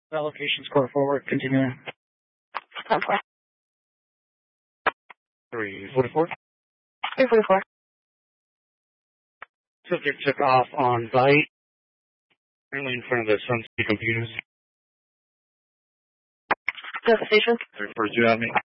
Allocation score forward, continuing. 344. 344. Subject took off on bite. Currently in front of the Sun City Computers. Go to the station. 342 out me.